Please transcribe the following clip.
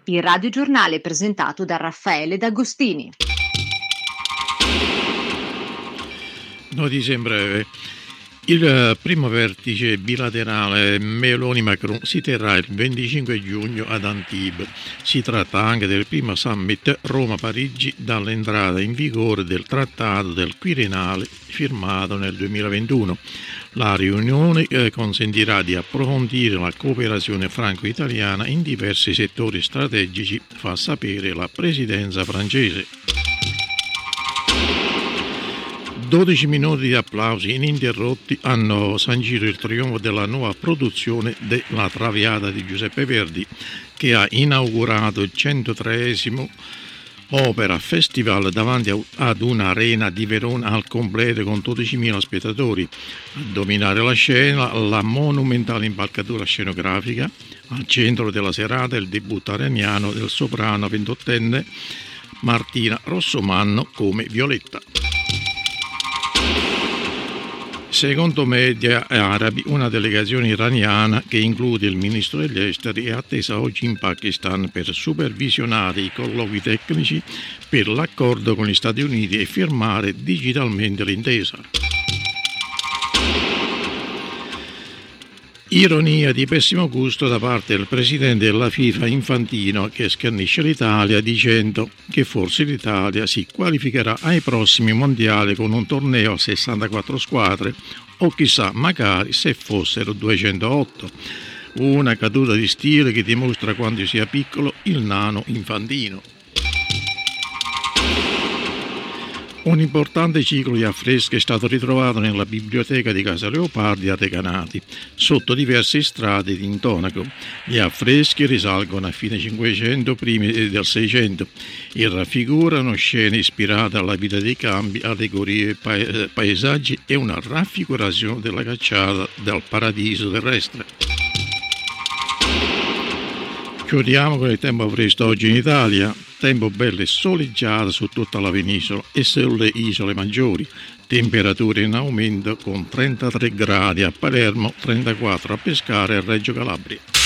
Il radiogiornale presentato da Raffaele D'Agostini. Notizie in breve. Il primo vertice bilaterale Meloni-Macron si terrà il 25 giugno ad Antibes. Si tratta anche del primo summit Roma-Parigi dall'entrata in vigore del Trattato del Quirinale firmato nel 2021. La riunione consentirà di approfondire la cooperazione franco-italiana in diversi settori strategici, fa sapere la presidenza francese. 12 minuti di applausi ininterrotti hanno sancito il trionfo della nuova produzione della Traviata di Giuseppe Verdi, che ha inaugurato il 103esimo Opera Festival davanti ad un'arena di Verona al completo con 12.000 spettatori. A dominare la scena la monumentale impalcatura scenografica. Al centro della serata il debutto areniano del soprano 28enne Martina Rossomanno come Violetta. Secondo media arabi, una delegazione iraniana che include il ministro degli esteri è attesa oggi in Pakistan per supervisionare i colloqui tecnici per l'accordo con gli Stati Uniti e firmare digitalmente l'intesa. Ironia di pessimo gusto da parte del presidente della FIFA Infantino, che schernisce l'Italia dicendo che forse l'Italia si qualificherà ai prossimi mondiali con un torneo a 64 squadre o chissà magari se fossero 208. Una caduta di stile che dimostra quanto sia piccolo il nano Infantino. Un importante ciclo di affreschi è stato ritrovato nella biblioteca di Casa Leopardi a Recanati, sotto diversi strati di intonaco. Gli affreschi risalgono a fine 500, primi del 600 e raffigurano scene ispirate alla vita dei campi, allegorie, paesaggi e una raffigurazione della cacciata del paradiso terrestre. Chiudiamo con il tempo fresco oggi in Italia. Tempo bello e soleggiato su tutta la penisola e sulle isole maggiori. Temperature in aumento con 33 gradi a Palermo, 34 a Pescara e Reggio Calabria.